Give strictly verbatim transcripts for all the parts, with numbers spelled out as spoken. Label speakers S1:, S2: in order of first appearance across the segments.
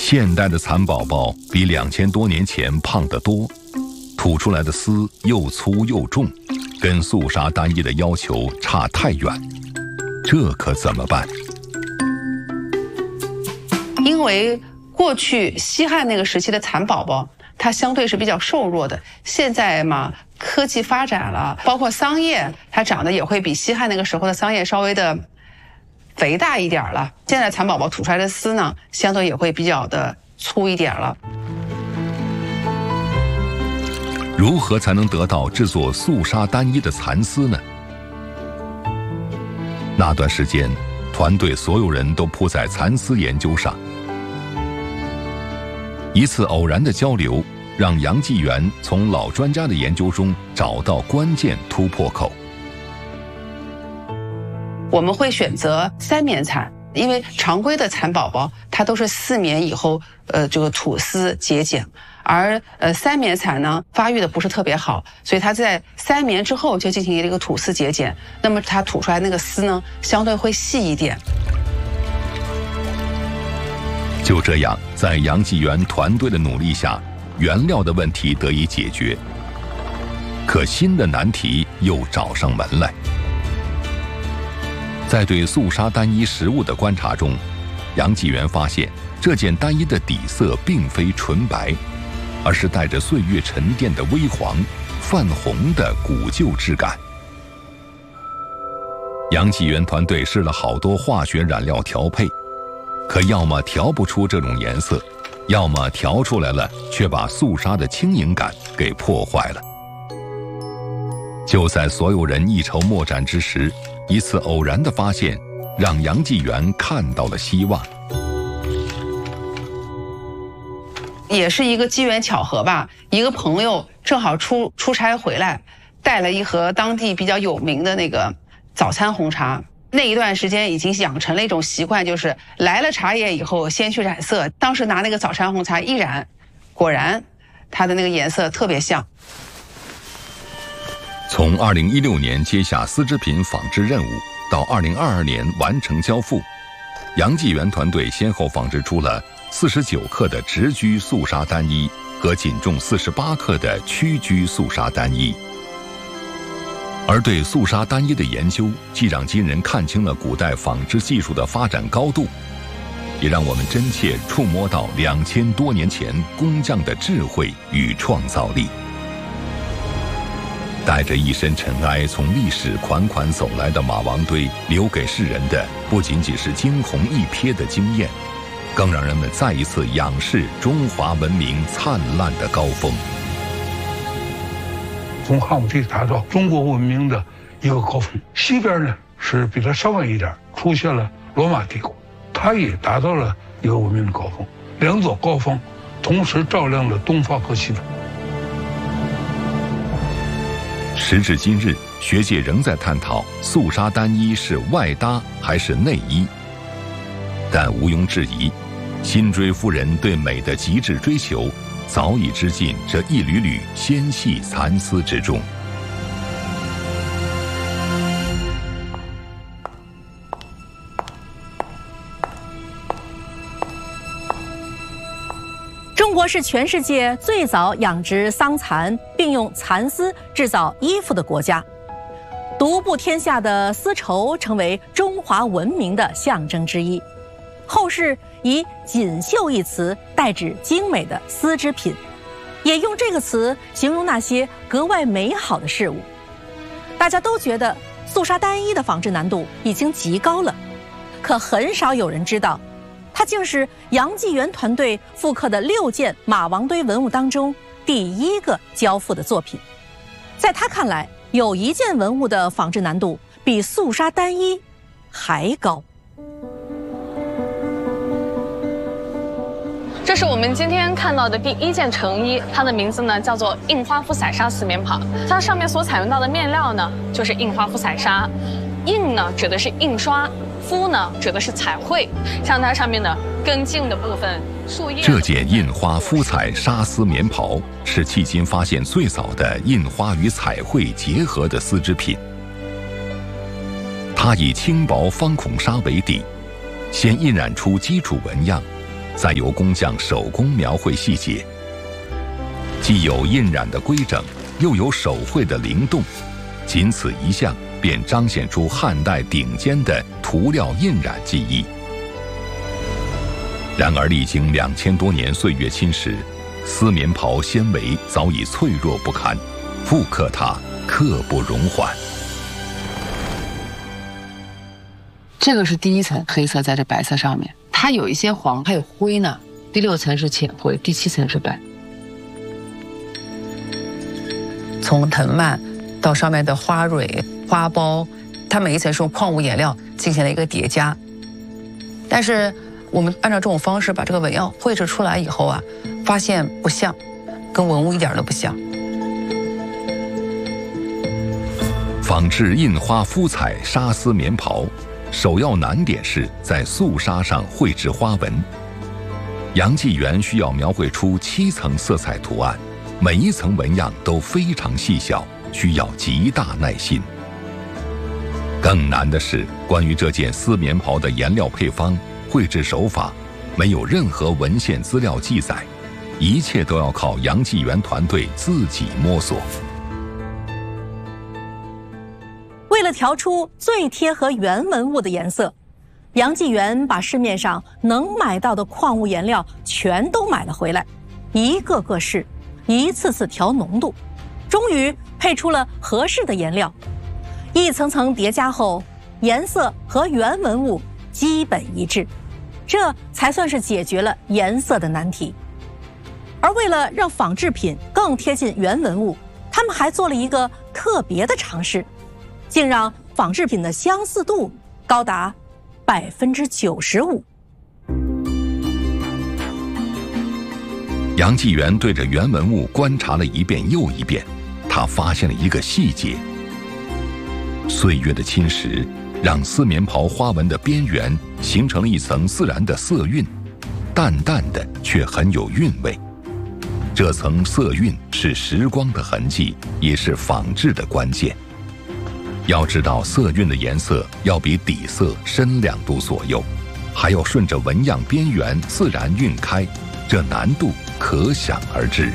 S1: 现代的蚕宝宝比两千多年前胖得多，吐出来的丝又粗又重，跟素纱单衣的要求差太远，这可怎么办？
S2: 因为过去西汉那个时期的蚕宝宝，它相对是比较瘦弱的。现在嘛，科技发展了，包括桑叶，它长得也会比西汉那个时候的桑叶稍微的肥大一点了。现在蚕宝宝吐出来的丝呢，相对也会比较的粗一点了。
S1: 如何才能得到制作素纱单衣的蚕丝呢？那段时间，团队所有人都扑在蚕丝研究上。一次偶然的交流，让杨纪元从老专家的研究中找到关键突破口。
S2: 我们会选择三棉蚕，因为常规的蚕宝宝它都是四棉以后，呃，这个吐丝结茧，而呃三棉蚕呢发育的不是特别好，所以它在三棉之后就进行了一个吐丝结茧，那么它吐出来那个丝呢相对会细一点。
S1: 就这样，在杨纪元团队的努力下，原料的问题得以解决。可新的难题又找上门来。在对素纱单衣实物的观察中，杨纪元发现这件单衣的底色并非纯白，而是带着岁月沉淀的微黄、泛红的古旧质感。杨纪元团队试了好多化学染料调配，可要么调不出这种颜色，要么调出来了却把素纱的轻盈感给破坏了。就在所有人一筹莫展之时，一次偶然的发现让杨纪元看到了希望。
S2: 也是一个机缘巧合吧，一个朋友正好出出差回来，带了一盒当地比较有名的那个早餐红茶。那一段时间已经养成了一种习惯，就是来了茶叶以后先去染色。当时拿那个早餐红茶一染，果然它的那个颜色特别像。
S1: 从二零一六年接下丝织品纺织任务到二零二二年完成交付，杨纪元团队先后纺织出了四十九克的直居素纱单衣和仅重四十八克的曲居素纱单衣。而对素纱单衣的研究，既让今人看清了古代纺织技术的发展高度，也让我们真切触摸到两千多年前工匠的智慧与创造力。带着一身尘埃从历史款款走来的马王堆，留给世人的不仅仅是惊鸿一瞥的惊艳，更让人们再一次仰视中华文明灿烂的高峰。
S3: 从汉武帝达到中国文明的一个高峰，西边呢是比它稍晚一点出现了罗马帝国，它也达到了一个文明的高峰，两座高峰同时照亮了东方和西方。
S1: 时至今日，学界仍在探讨素纱单衣是外搭还是内衣，但毋庸置疑，辛追夫人对美的极致追求早已织进这一缕缕纤细蚕丝之中。
S4: 中国是全世界最早养殖桑蚕并用蚕丝制造衣服的国家，独步天下的丝绸成为中华文明的象征之一。后世以锦绣一词代指精美的丝织品，也用这个词形容那些格外美好的事物。大家都觉得素纱单衣的纺织难度已经极高了，可很少有人知道，它竟是杨纪元团队复刻的六件马王堆文物当中第一个交付的作品。在他看来，有一件文物的纺织难度比素纱单衣还高。
S5: 这是我们今天看到的第一件成衣，它的名字呢叫做印花肤彩纱丝棉袍。它上面所采用到的面料呢，就是印花肤彩纱。印呢指的是印刷，肤呢指的是彩绘。像它上面的根茎的部分、树叶。
S1: 这件印花肤彩纱丝棉袍是迄今发现最早的印花与彩绘结合的丝织品。它以轻薄方孔纱为底，先印染出基础纹样， 再由工匠手工描绘细节，既有印染的规整，又有手绘的灵动，仅此一项便彰显出汉代顶尖的涂料印染技艺。然而历经两千多年岁月侵蚀，丝棉袍纤维早已脆弱不堪，复刻它刻不容缓。
S6: 这个是第一层黑色在这白色上面，它有一些黄，还有灰呢。第六层是浅灰，第七层是白。
S2: 从藤蔓到上面的花蕊、花苞，它每一层是用矿物颜料进行了一个叠加。但是我们按照这种方式把这个纹样绘制出来以后啊，发现不像，跟文物一点都不像。
S1: 仿制印花敷彩纱丝棉袍，首要难点是在素纱上绘制花纹。杨继元需要描绘出七层色彩图案，每一层纹样都非常细小，需要极大耐心。更难的是，关于这件丝棉袍的颜料配方、绘制手法，没有任何文献资料记载，一切都要靠杨继元团队自己摸索。
S4: 为了调出最贴合原文物的颜色，杨继元把市面上能买到的矿物颜料全都买了回来，一个个试，一次次调浓度，终于配出了合适的颜料。一层层叠加后，颜色和原文物基本一致，这才算是解决了颜色的难题。而为了让仿制品更贴近原文物，他们还做了一个特别的尝试，竟让仿制品的相似度高达百分之九十五。
S1: 杨继元对着原文物观察了一遍又一遍，他发现了一个细节：岁月的侵蚀让丝棉袍花纹的边缘形成了一层自然的色晕，淡淡的却很有韵味。这层色晕是时光的痕迹，也是仿制的关键。要知道，色晕的颜色要比底色深两度左右，还要顺着纹样边缘自然晕开，这难度可想而知。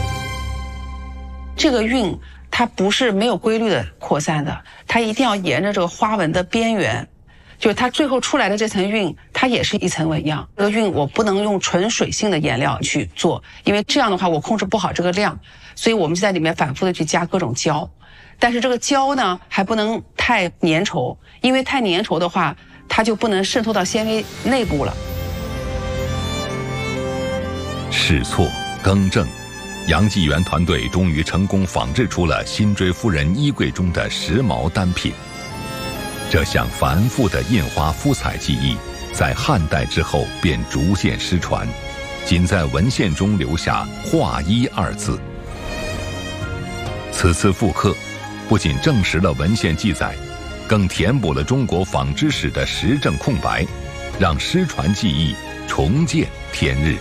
S2: 这个晕它不是没有规律的扩散的，它一定要沿着这个花纹的边缘，就是它最后出来的这层晕，它也是一层纹样。这个晕我不能用纯水性的颜料去做，因为这样的话我控制不好这个量，所以我们就在里面反复的去加各种胶。但是这个胶呢还不能太粘稠，因为太粘稠的话，它就不能渗透到纤维内部了。
S1: 试错更正，杨继元团队终于成功仿制出了辛追夫人衣柜中的时髦单品。这项繁复的印花敷彩技艺，在汉代之后便逐渐失传，仅在文献中留下“画衣”二字。此次复刻，不仅证实了文献记载，更填补了中国纺织史的实证空白，让失传技艺重见天日。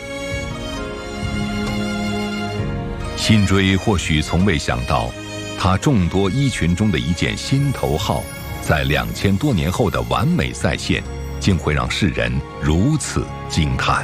S1: 辛追或许从未想到，他众多衣裙中的一件心头号，在两千多年后的完美再现，竟会让世人如此惊叹。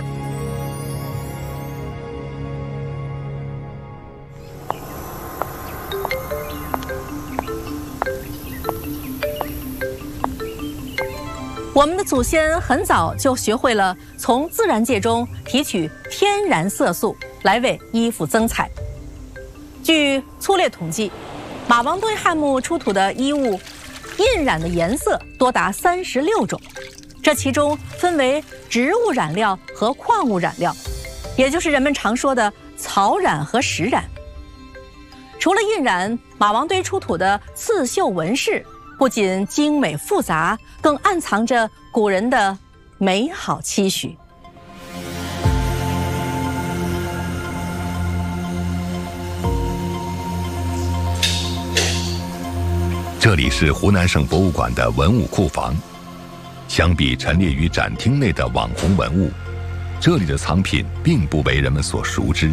S4: 我们的祖先很早就学会了从自然界中提取天然色素来为衣服增彩。据粗略统计，马王堆汉墓出土的衣物印染的颜色多达三十六种，这其中分为植物染料和矿物染料，也就是人们常说的草染和石染。除了印染，马王堆出土的刺绣纹饰不仅精美复杂，更暗藏着古人的美好期许。
S1: 这里是湖南省博物馆的文物库房。相比陈列于展厅内的网红文物，这里的藏品并不为人们所熟知。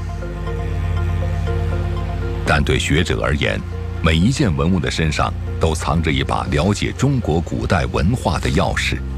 S1: 但对学者而言，每一件文物的身上都藏着一把了解中国古代文化的钥匙。